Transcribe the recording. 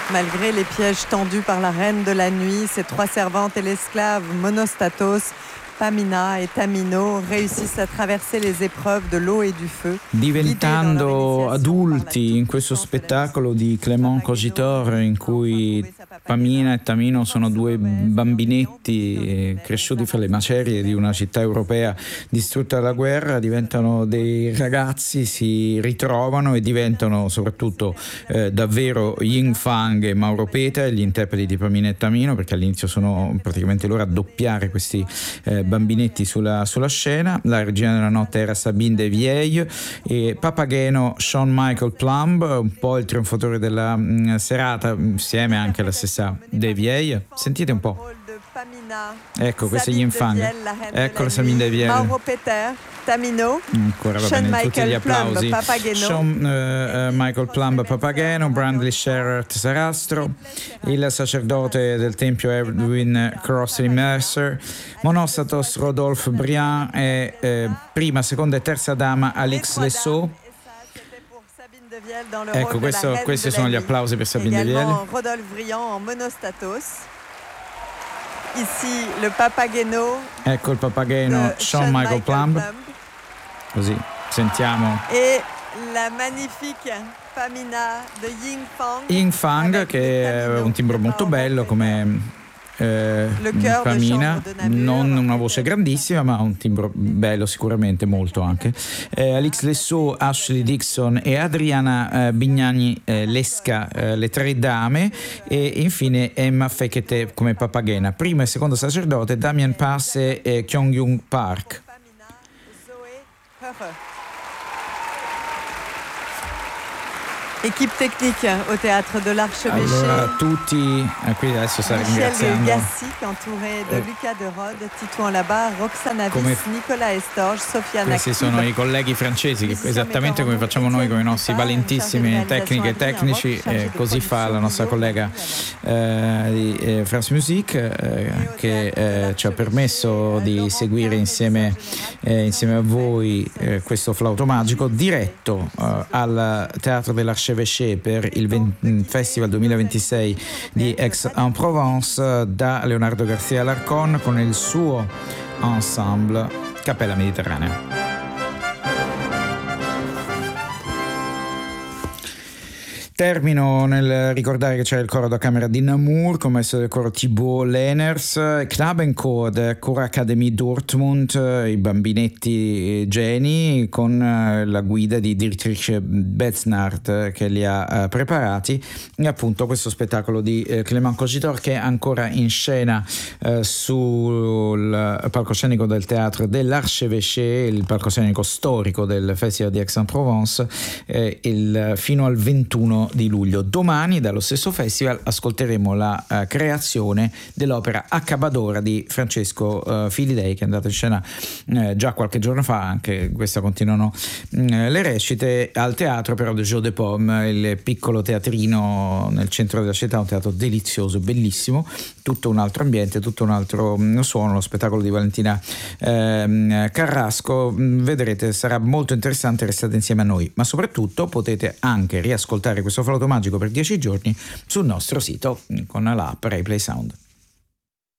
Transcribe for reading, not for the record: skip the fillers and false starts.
Malgré les pièges tendus par la reine de la nuit, ses 3 servantes et l'esclave Monostatos, Pamina e Tamino réussissent a traverser les épreuves de l'eau et du feu. Diventando adulti in questo spettacolo di Clément Cogitor, in cui Pamina e Tamino sono 2 bambinetti cresciuti fra le macerie di una città europea distrutta dalla guerra, diventano dei ragazzi, si ritrovano e diventano soprattutto davvero Ying Fang e Mauro Peta, gli interpreti di Pamina e Tamino, perché all'inizio sono praticamente loro a doppiare questi bambinetti sulla scena. La regina della notte era Sabine de Vieille e Papageno Sean Michael Plumb, un po' il trionfatore della serata, insieme anche alla stessa de Vieille. Sentite un po'. Ecco, questo è Yin Fang. Ecco la Sabine de Vieille. Mauro Peter, Tamino, ancora va bene, tutti gli applausi. Sean Michael Plumb Papageno, Brandley Sherrard Sarastro, il sacerdote del tempio Edwin Crossley Mercer, Monostatos Rodolphe Briand e prima, seconda e terza dama Alix Lesseau. Ecco, questi sono gli applausi per Sabine de Vieille. Rodolphe Briand en Monostatos. Ici le Papageno. Ecco il Papageno Sean Michael Plumb. Così sentiamo. E la magnifique Pamina de Ying Fang. Ying Fang, che è un timbro molto bello come Pamina, non una voce grandissima ma un timbro bello sicuramente, molto anche. Alix Lesseau, Ashley Dixon e Adriana Bignani Lesca, le 3 dame, e infine Emma Fekete come Papagena, primo e secondo sacerdote Damien Passe e Kyung-Young Park. Équipe technique au théâtre de l'Archevêché. Allora, tutti qui adesso sta ringraziando Michel Gassic, entouré de Lucas de Rode, Titouan Labar, Roxana Vis, Nicolas Estorge, Sofia Nacchi. Questi sono i colleghi francesi, che esattamente come facciamo noi con i nostri valentissimi tecniche e tecnici, così fa la nostra collega di France Musique, che ci ha permesso di seguire insieme a voi questo flauto magico diretto al Teatro dell'Archevêché per il Festival 2026 di Aix-en-Provence da Leonardo Garcia Alarcón con il suo ensemble Cappella Mediterranea. Termino nel ricordare che c'era il coro da camera di Namur, come messo del coro Thibaut Lehners, Knabenchor der Chorakademie Dortmund, i bambinetti geni, con la guida di Dietrich Betznart che li ha preparati, e appunto questo spettacolo di Clément Cogitor, che è ancora in scena sul palcoscenico del Teatro dell'Archevêché, il palcoscenico storico del Festival di Aix-en-Provence, fino al 21 di luglio. Domani dallo stesso festival ascolteremo la creazione dell'opera Accabadora di Francesco Filidei, che è andata in scena già qualche giorno fa. Anche questa continuano le recite al teatro però de Jeu de Paume, il piccolo teatrino nel centro della città, un teatro delizioso, bellissimo, tutto un altro ambiente, tutto un altro suono. Lo spettacolo di Valentina Carrasco, vedrete, sarà molto interessante, restate insieme a noi, ma soprattutto potete anche riascoltare questo flauto magico per 10 giorni sul nostro sito con l'app RaiPlay Sound.